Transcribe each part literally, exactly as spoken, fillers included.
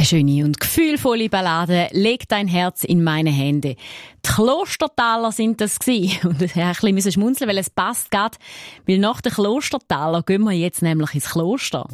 Eine schöne und gefühlvolle Ballade «Leg dein Herz in meine Hände». Die Klostertaler sind das gewesen. Und ich musste ein bisschen schmunzeln, weil es passt gerade. Weil nach den Klostertaler gehen wir jetzt nämlich ins Kloster.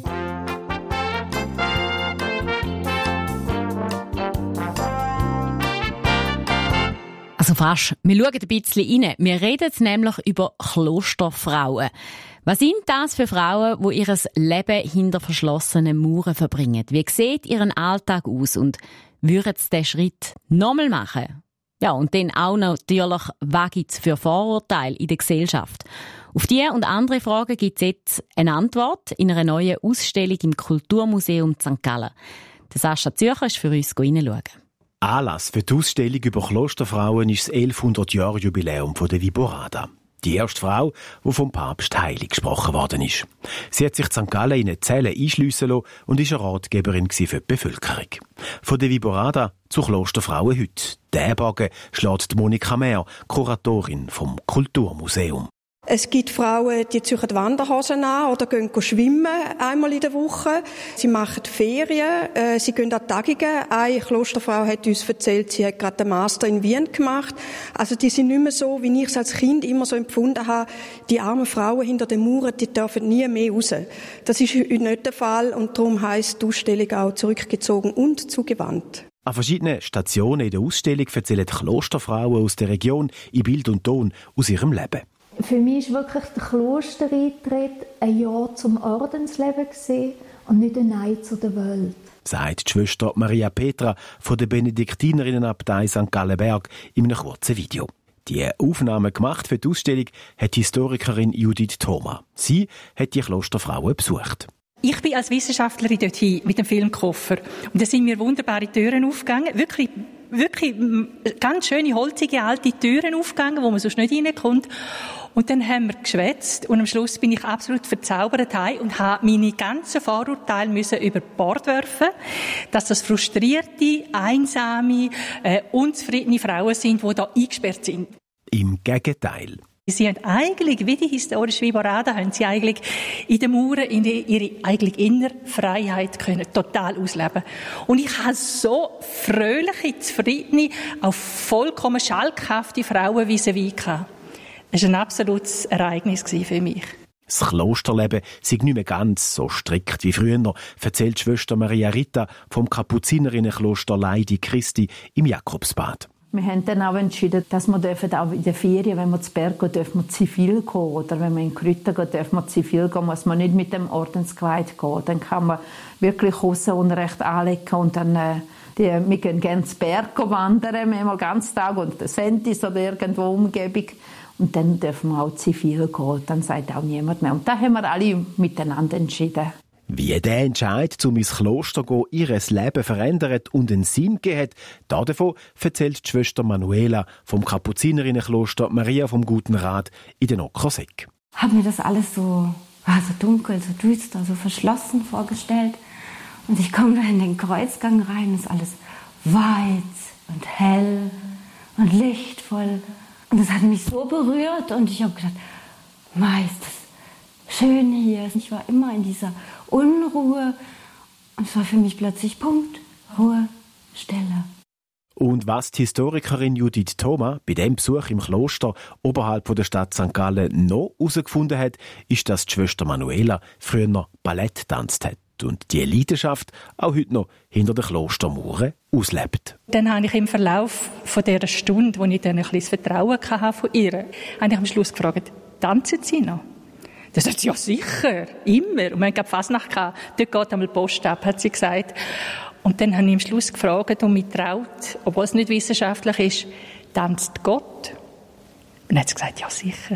Also fast. Wir schauen ein bisschen rein. Wir reden jetzt nämlich über Klosterfrauen. Was sind das für Frauen, die ihr Leben hinter verschlossenen Mauern verbringen? Wie sieht ihren Alltag aus? Und würden sie diesen Schritt nochmal machen? Ja, und dann auch natürlich, was gibt es für Vorurteile in der Gesellschaft? Auf diese und andere Fragen gibt es jetzt eine Antwort in einer neuen Ausstellung im Kulturmuseum Sankt Gallen. Der Sascha Zürcher ist für uns hineinschauen. Anlass für die Ausstellung über Klosterfrauen ist das elfhundert-Jahr-Jubiläum von der Viborada. Die erste Frau, die vom Papst heilig gesprochen worden ist. Sie hat sich in Sankt Gallen in eine Zelle einschliessen lassen und ist eine Ratgeberin für die Bevölkerung. Von der Viborada zu Klosterfrauen heute. Den Bogen schlägt Monika Mehr, Kuratorin vom Kulturmuseum. Es gibt Frauen, die ziehen Wanderhosen an oder gehen schwimmen einmal in der Woche. Sie machen Ferien, äh, sie gehen an Tagungen. Eine Klosterfrau hat uns erzählt, sie hat gerade den Master in Wien gemacht. Also die sind nicht mehr so, wie ich es als Kind immer so empfunden habe, die armen Frauen hinter den Mauern, die dürfen nie mehr raus. Das ist heute nicht der Fall und darum heisst die Ausstellung auch zurückgezogen und zugewandt. An verschiedenen Stationen in der Ausstellung erzählen Klosterfrauen aus der Region in Bild und Ton aus ihrem Leben. Für mich war wirklich der Klostereintritt ein Ja zum Ordensleben und nicht ein Nein zu der Welt. Sagt die Schwester Maria Petra von der Benediktinerinnenabtei Sankt Gallenberg in einem kurzen Video. Die Aufnahme gemacht für die Ausstellung hat die Historikerin Judith Thoma. Sie hat die Klosterfrauen besucht. Ich bin als Wissenschaftlerin dorthin mit dem Filmkoffer und da sind mir wunderbare Türen aufgegangen, wirklich wirklich ganz schöne, holzige, alte Türen aufgegangen, wo man sonst nicht reinkommt. Und dann haben wir geschwätzt und am Schluss bin ich absolut verzaubert heim und habe meine ganzen Vorurteile müssen über Bord werfen, dass das frustrierte, einsame, äh, unzufriedene Frauen sind, die da eingesperrt sind. Im Gegenteil. Sie haben eigentlich, wie die historische Viborada, haben sie eigentlich in den Mauern in die, ihre eigentlich innere Freiheit können total ausleben. Und ich habe so fröhliche, zufriedene, auch vollkommen schalkhafte Frauen vis-à-vis gehabt. Das war ein absolutes Ereignis für mich. Das Klosterleben sei nicht mehr ganz so strikt wie früher, erzählt Schwester Maria Rita vom Kapuzinerinnenkloster Leidi Christi im Jakobsbad. Wir haben dann auch entschieden, dass wir auch in den Ferien, wenn wir zu Berg gehen, dürfen wir zivil gehen. Oder wenn wir in Krütten gehen, dürfen wir zivil gehen, muss man nicht mit dem Ordenskleid gehen. Dann kann man wirklich Hossenunrecht anlegen und dann, äh, die, wir gehen gerne zu Berg wandern, manchmal ganz Tag und Sentis oder irgendwo Umgebung. Und dann dürfen wir auch zivil gehen. Dann sagt auch niemand mehr. Und da haben wir alle miteinander entschieden. Wie der Entscheid, um ins Kloster zu gehen, ihr Leben verändert und einen Sinn gegeben hat, davon erzählt die Schwester Manuela vom Kapuzinerinnenkloster Maria vom Guten Rat in den Ockersegg. Ich habe mir das alles so, war so dunkel, so düster, so verschlossen vorgestellt. Und ich komme da in den Kreuzgang rein, ist alles weit und hell und lichtvoll. Und das hat mich so berührt und ich habe gedacht, Mei, ist das schön hier. Ich war immer in dieser Unruhe und es war für mich plötzlich Punkt, Ruhe, Stille. Und was die Historikerin Judith Thoma bei dem Besuch im Kloster oberhalb der Stadt Sankt Gallen noch herausgefunden hat, ist, dass die Schwester Manuela früher Ballett getanzt hat und die Leidenschaft auch heute noch hinter den Klostermauern auslebt. Dann habe ich im Verlauf von dieser Stunde, wo ich dann ein bisschen das Vertrauen hatte von ihr, habe ich am Schluss gefragt, tanzen Sie noch? Das sagt sie, ja sicher, immer. Und wir hatten Fasnacht gehabt. Dort geht einmal die Post ab, hat sie gesagt. Und dann habe ich am Schluss gefragt und mich getraut, obwohl es nicht wissenschaftlich ist, tanzt Gott? Und dann hat sie gesagt, ja sicher.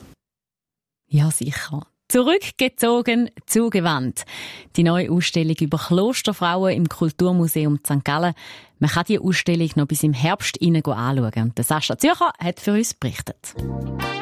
Ja sicher. Zurückgezogen, zugewandt. Die neue Ausstellung über Klosterfrauen im Kulturmuseum Sankt Gallen. Man kann die Ausstellung noch bis im Herbst hinein anschauen. Und der Sascha Zürcher hat für uns berichtet.